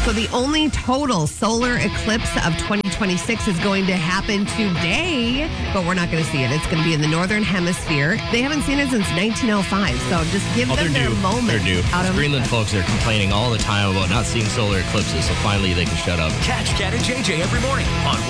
So the only total solar eclipse of 2026 is going to happen today, but we're not going to see it. It's going to be in the northern hemisphere. They haven't seen it since 1905, so just give them their moment. They're new. Greenland folks are complaining all the time about not seeing solar eclipses, so finally they can shut up. Catch Cat and JJ every morning on